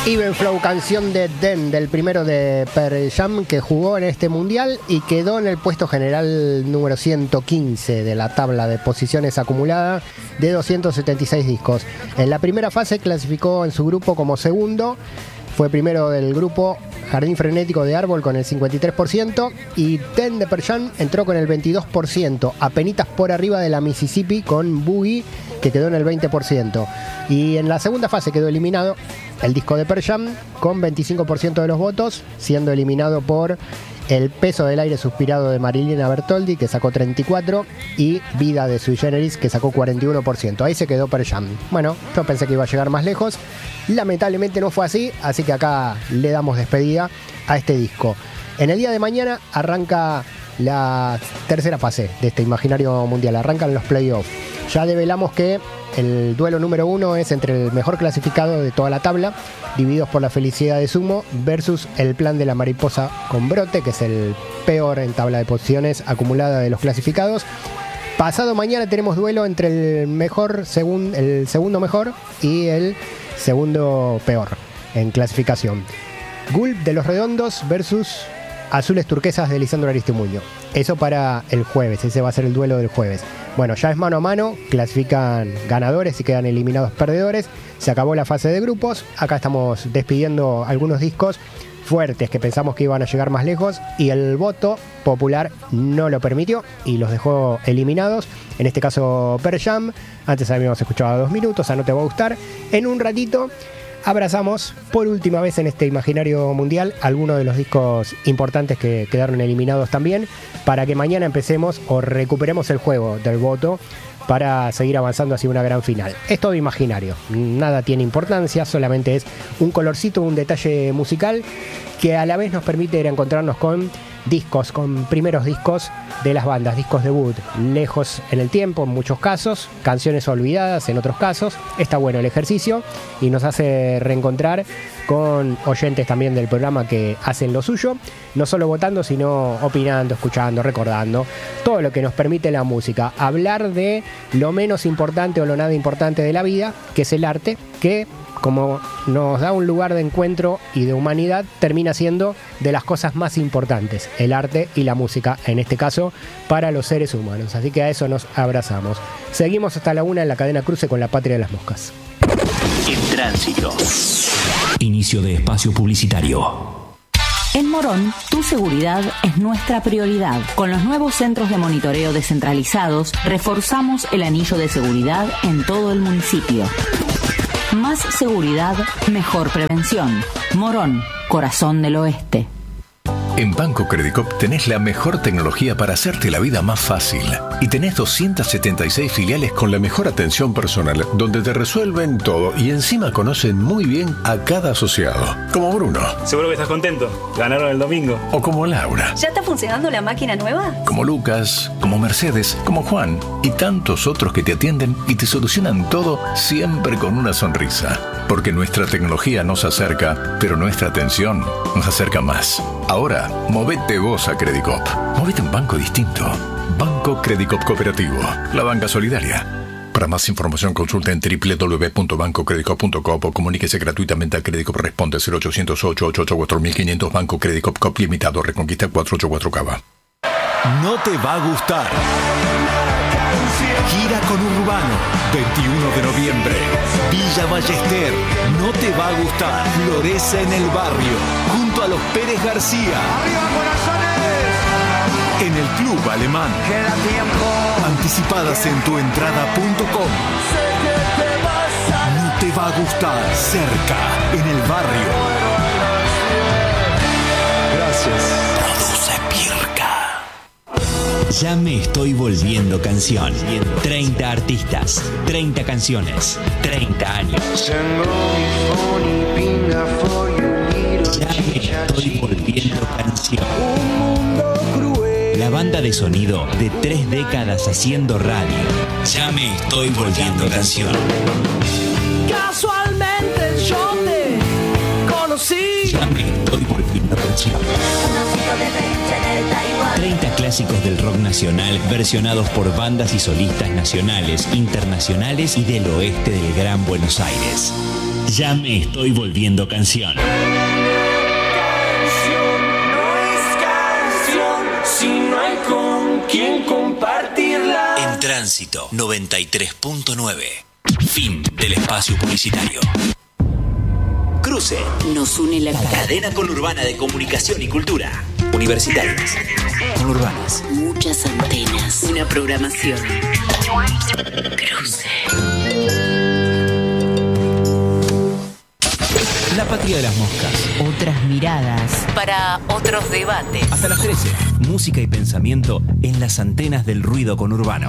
Even Flow, canción de Den, del primero de Pearl Jam, que jugó en este mundial y quedó en el puesto general número 115 de la tabla de posiciones acumulada de 276 discos. En la primera fase clasificó en su grupo como segundo. Fue primero del grupo Jardín Frenético de Árbol con el 53% y Den de Pearl Jam entró con el 22%, apenitas por arriba de la Mississippi con Boogie, que quedó en el 20%. Y en la segunda fase quedó eliminado el disco de Pearl Jam con 25% de los votos, siendo eliminado por El peso del aire suspirado de Marilina Bertoldi, que sacó 34%, y Vida de Sui Generis, que sacó 41%. Ahí se quedó Pearl Jam. Bueno, yo pensé que iba a llegar más lejos. Lamentablemente no fue así, así que acá le damos despedida a este disco. En el día de mañana arranca la tercera fase de este imaginario mundial. Arrancan los playoffs. Ya develamos que el duelo número 1 es entre el mejor clasificado de toda la tabla, divididos por la felicidad de Sumo, versus el plan de la mariposa con brote, que es el peor en tabla de posiciones acumulada de los clasificados. Pasado mañana tenemos duelo entre el segundo mejor y el segundo peor en clasificación. Gulp de los Redondos versus Azules Turquesas de Lisandro Aristimuño. Eso para el jueves, ese va a ser el duelo del jueves. Bueno, ya es mano a mano, clasifican ganadores y quedan eliminados perdedores. Se acabó la fase de grupos. Acá estamos despidiendo algunos discos fuertes que pensamos que iban a llegar más lejos y el voto popular no lo permitió y los dejó eliminados. En este caso Pearl Jam. Antes habíamos escuchado 2 minutos, a No Te Va a Gustar. En un ratito abrazamos por última vez en este imaginario mundial algunos de los discos importantes que quedaron eliminados también, para que mañana empecemos o recuperemos el juego del voto para seguir avanzando hacia una gran final. Es todo imaginario, nada tiene importancia, solamente es un colorcito, un detalle musical que a la vez nos permite ir a encontrarnos con discos, con primeros discos de las bandas, discos debut, lejos en el tiempo en muchos casos, canciones olvidadas en otros casos. Está bueno el ejercicio y nos hace reencontrar con oyentes también del programa que hacen lo suyo, no solo votando, sino opinando, escuchando, recordando, todo lo que nos permite la música, hablar de lo menos importante o lo nada importante de la vida, que es el arte, que como nos da un lugar de encuentro y de humanidad, termina siendo de las cosas más importantes, el arte y la música, en este caso, para los seres humanos. Así que a eso nos abrazamos. Seguimos hasta la 1 en la cadena Cruce con La Patria de las Moscas. En tránsito. Inicio de espacio publicitario. En Morón, tu seguridad es nuestra prioridad. Con los nuevos centros de monitoreo descentralizados, reforzamos el anillo de seguridad en todo el municipio. Más seguridad, mejor prevención. Morón, corazón del oeste. En Banco Credicop tenés la mejor tecnología para hacerte la vida más fácil. Y tenés 276 filiales con la mejor atención personal, donde te resuelven todo y encima conocen muy bien a cada asociado. Como Bruno. Seguro que estás contento. Ganaron el domingo. O como Laura. ¿Ya está funcionando la máquina nueva? Como Lucas, como Mercedes, como Juan y tantos otros que te atienden y te solucionan todo siempre con una sonrisa. Porque nuestra tecnología nos acerca, pero nuestra atención nos acerca más. Ahora, movete vos a Credicop. Movete a un banco distinto. Banco Credicop Cooperativo. La banca solidaria. Para más información consulta en www.bancocredicop.com o comuníquese gratuitamente a Credicop. Responde 0800-888-4500. Banco Credicop Cop Limitado. Reconquista 484 Cava. No te va a gustar. Gira con Urbano, 21 de noviembre. Villa Ballester, no te va a gustar. Florece en el barrio, junto a los Pérez García. ¡Arriba, corazones! En el Club Alemán. Queda tiempo. Anticipadas en tuentrada.com. Sé que te vas a... No te va a gustar. Cerca, en el barrio. Gracias. Produce Pirca. Ya me estoy volviendo canción. 30 artistas, 30 canciones, 30 años. Ya me estoy volviendo canción. La banda de sonido de 3 décadas haciendo radio. Ya me estoy volviendo canción. Casualmente yo te conocí. Ya me estoy estoy volviendo canción. 30 clásicos del rock nacional versionados por bandas y solistas nacionales, internacionales y del oeste del Gran Buenos Aires. Ya me estoy volviendo canción. Si no hay con quien compartirla. En Tránsito 93.9. Fin del espacio publicitario. Cruce. Nos une la Cadena conurbana de comunicación y cultura. Universitarias. Conurbanas. Muchas antenas. Una programación. Cruce. La patria de las moscas. Otras miradas. Para otros debates. Hasta las 13. Música y pensamiento en las antenas del ruido conurbano.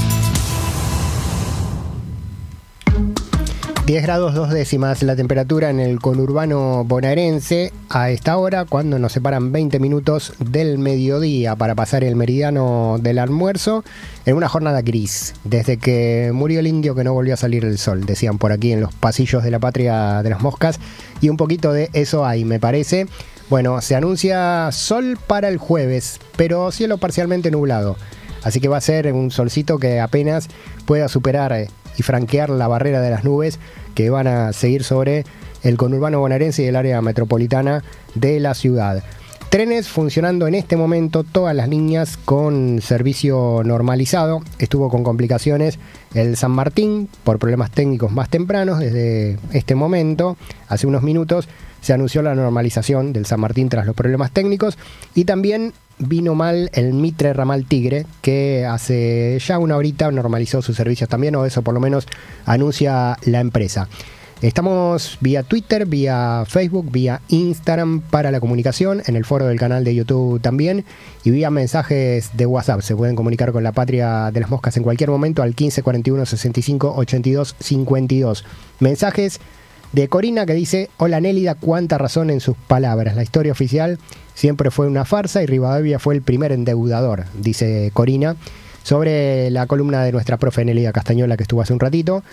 10 grados 2 décimas la temperatura en el conurbano bonaerense a esta hora, cuando nos separan 20 minutos del mediodía para pasar el meridiano del almuerzo en una jornada gris. Desde que murió el indio que no volvió a salir el sol, decían por aquí en los pasillos de la patria de las moscas, y un poquito de eso hay, me parece. Bueno, se anuncia sol para el jueves, pero cielo parcialmente nublado. Así que va a ser un solcito que apenas pueda superar y franquear la barrera de las nubes que van a seguir sobre el conurbano bonaerense y el área metropolitana de la ciudad. Trenes funcionando en este momento, todas las líneas con servicio normalizado. Estuvo con complicaciones el San Martín por problemas técnicos más tempranos. Desde este momento, hace unos minutos, se anunció la normalización del San Martín tras los problemas técnicos, y también vino mal el Mitre Ramal Tigre, que hace ya una horita normalizó sus servicios también, o eso por lo menos anuncia la empresa. Estamos vía Twitter, vía Facebook, vía Instagram para la comunicación, en el foro del canal de YouTube también, y vía mensajes de WhatsApp. Se pueden comunicar con la patria de las moscas en cualquier momento al 1541 65 82 52. Mensajes de Corina, que dice: hola Nélida, cuánta razón en sus palabras. La historia oficial siempre fue una farsa y Rivadavia fue el primer endeudador, dice Corina, sobre la columna de nuestra profe Nélida Castañola que estuvo hace un ratito.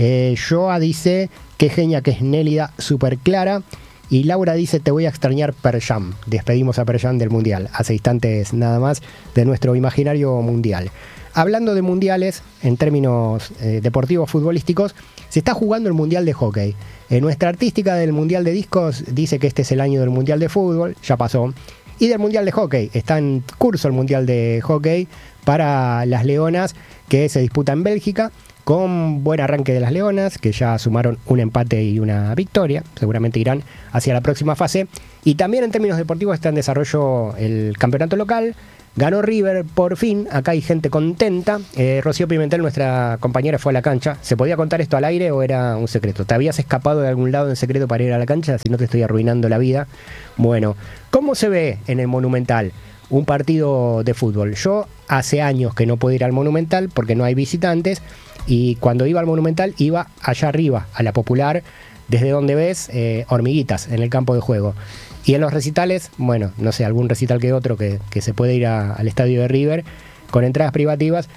Joa dice: qué genia que es Nélida, súper clara. Y Laura dice: te voy a extrañar, Pearl Jam. Despedimos a Pearl Jam del Mundial, hace instantes nada más, de nuestro imaginario mundial. Hablando de mundiales, en términos deportivos futbolísticos, se está jugando el Mundial de Hockey. Nuestra artística del Mundial de Discos dice que este es el año del Mundial de Fútbol, ya pasó, y del Mundial de Hockey. Está en curso el Mundial de Hockey para las Leonas, que se disputa en Bélgica, con buen arranque de las Leonas, que ya sumaron un empate y una victoria. Seguramente irán hacia la próxima fase. Y también en términos deportivos está en desarrollo el campeonato local. Ganó River, por fin, acá hay gente contenta. Rocío Pimentel, nuestra compañera, fue a la cancha. ¿Se podía contar esto al aire o era un secreto? ¿Te habías escapado de algún lado en secreto para ir a la cancha? Si no, te estoy arruinando la vida. Bueno, ¿cómo se ve en el Monumental un partido de fútbol? Yo hace años que no puedo ir al Monumental porque no hay visitantes, y cuando iba al Monumental iba allá arriba, a la Popular, desde donde ves hormiguitas en el campo de juego. Y en los recitales, bueno, no sé, algún recital que otro que se puede ir al estadio de River con entradas privativas.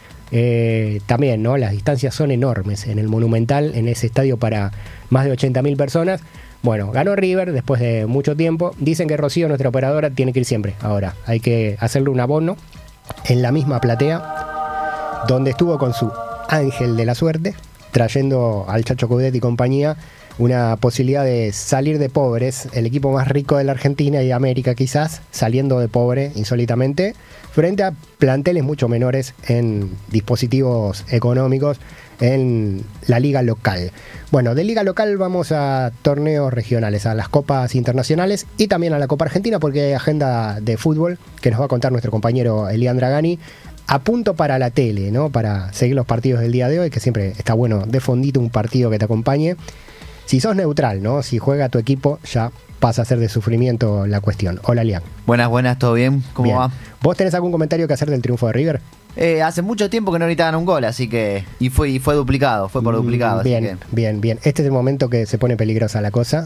También, ¿no? Las distancias son enormes en el Monumental, en ese estadio para más de 80.000 personas. Bueno, ganó River después de mucho tiempo. Dicen que Rocío, nuestra operadora, tiene que ir siempre. Ahora, hay que hacerle un abono en la misma platea donde estuvo con su ángel de la suerte, trayendo al Chacho Coudet y compañía una posibilidad de salir de pobres, el equipo más rico de la Argentina y de América quizás, saliendo de pobre insólitamente, frente a planteles mucho menores en dispositivos económicos en la liga local. Bueno, de liga local vamos a torneos regionales, a las copas internacionales y también a la Copa Argentina, porque hay agenda de fútbol que nos va a contar nuestro compañero Elian Dragani, a punto para la tele, ¿no? Para seguir los partidos del día de hoy, que siempre está bueno de fondito un partido que te acompañe. Si sos neutral, ¿no? Si juega tu equipo, ya pasa a ser de sufrimiento la cuestión. Hola, Lian. Buenas, ¿todo bien? ¿Cómo va? ¿Vos tenés algún comentario que hacer del triunfo de River? Hace mucho tiempo que no gritaban un gol, así que... Y fue duplicado, fue por duplicado. Bien, así que... bien. Este es el momento que se pone peligrosa la cosa,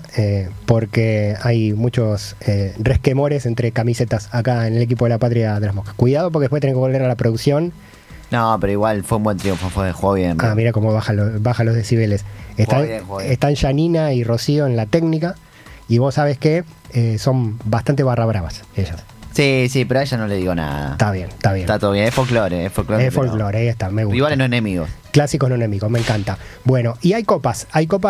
porque hay muchos resquemores entre camisetas acá en el equipo de la Patria de las Moscas. Cuidado, porque después tenés que volver a la producción. No, pero igual fue un buen triunfo, jugó bien. Ah, mira cómo baja los decibeles. Están Janina y Rocío en la técnica, y vos sabés que son bastante barra bravas ellas. Sí, pero a ella no le digo nada. Está bien. Está todo bien, es folclore. Es folclore, ahí está, me gusta. Rivales no enemigos. Clásicos no enemigos, me encanta. Bueno, y hay copas,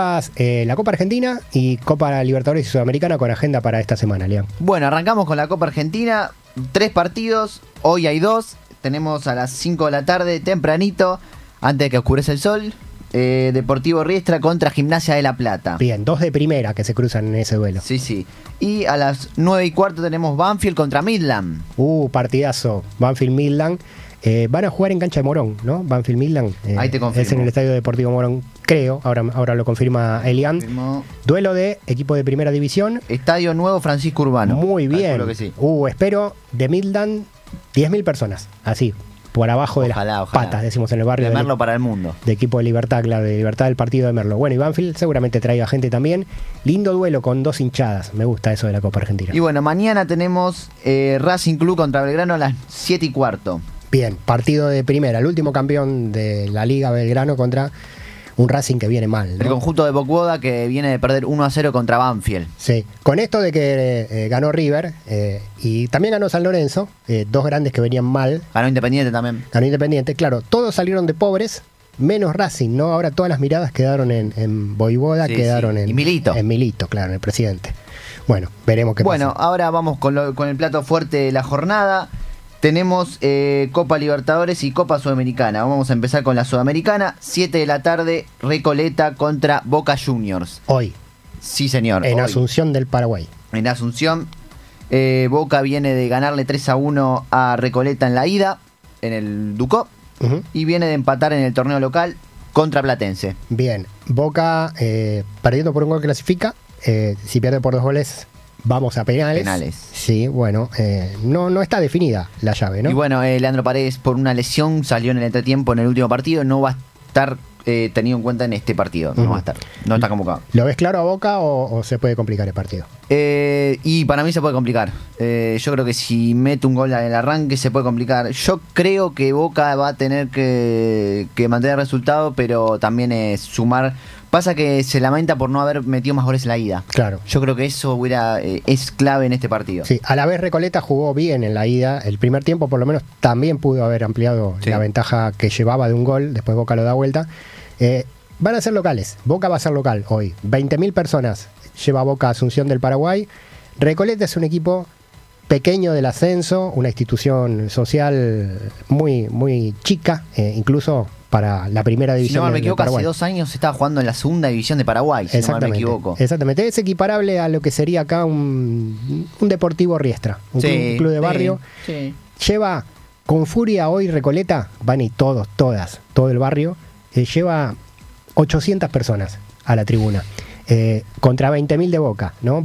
la Copa Argentina y Copa Libertadores y Sudamericana con agenda para esta semana, León. Bueno, arrancamos con la Copa Argentina, 3 partidos, hoy hay 2, tenemos a las 5 de la tarde, tempranito, antes de que oscurezca el sol, Deportivo Riestra contra Gimnasia de La Plata. Bien, 2 de primera que se cruzan en ese duelo. Sí. Y a las 9:15 tenemos Banfield contra Midland. Partidazo, Banfield-Midland. Van a jugar en cancha de Morón, ¿no? Banfield-Midland. Ahí te confirmo. Es en el Estadio Deportivo Morón, creo. Ahora lo confirma Elian. Duelo de equipo de primera división. Estadio Nuevo Francisco Urbano. Muy bien. Que sí. Espero de Midland 10.000 personas. Así, por abajo de las patas, decimos en el barrio. De Merlo para el mundo. De equipo de Libertad, claro, de Libertad del partido de Merlo. Bueno, y Banfield seguramente traiga gente también. Lindo duelo con 2 hinchadas. Me gusta eso de la Copa Argentina. Y bueno, mañana tenemos Racing Club contra Belgrano a las 7:15. Bien, partido de primera. El último campeón de la Liga, Belgrano, contra un Racing que viene mal, ¿no? El conjunto de Boquoda que viene de perder 1-0 contra Banfield. Sí, con esto de que ganó River y también ganó San Lorenzo, 2 grandes que venían mal. Ganó Independiente también. Ganó Independiente, claro, todos salieron de pobres, menos Racing, ¿no? Ahora todas las miradas quedaron en Voivoda, quedaron en Milito. En Milito, claro, en el presidente. Bueno, veremos qué pasa. Bueno, ahora vamos con el plato fuerte de la jornada. Tenemos Copa Libertadores y Copa Sudamericana. Vamos a empezar con la Sudamericana. 7 de la tarde, Recoleta contra Boca Juniors. Hoy. Sí, señor. En hoy. Asunción del Paraguay. En Asunción. Boca viene de ganarle 3-1 a Recoleta en la ida, en el Ducó. Y viene de empatar en el torneo local contra Platense. Bien. Boca perdiendo por un gol clasifica. Si pierde por 2 goles... Vamos a penales. Sí, bueno, no está definida la llave, ¿no? Y bueno, Leandro Paredes por una lesión salió en el entretiempo en el último partido, no va a estar tenido en cuenta en este partido, no va a estar, no está convocado. ¿Lo ves claro a Boca o se puede complicar el partido? Y para mí se puede complicar. Yo creo que si mete un gol en el arranque se puede complicar. Yo creo que Boca va a tener que mantener el resultado, pero también sumar. Pasa que se lamenta por no haber metido más goles en la ida. Claro. Yo creo que eso es clave en este partido. Sí, a la vez Recoleta jugó bien en la ida. El primer tiempo por lo menos también pudo haber ampliado la ventaja que llevaba de un gol. Después Boca lo da vuelta. Van a ser locales. Boca va a ser local hoy. 20.000 personas lleva Boca a Asunción del Paraguay. Recoleta es un equipo pequeño del ascenso, una institución social muy, muy chica, incluso para la primera división. Si no me equivoco, hace 2 años estaba jugando en la segunda división de Paraguay, si no me equivoco. Exactamente, es equiparable a lo que sería acá un Deportivo Riestra, un club de barrio. Sí. Lleva con furia hoy Recoleta, van y todo el barrio, lleva 800 personas a la tribuna, contra 20.000 de Boca, ¿no?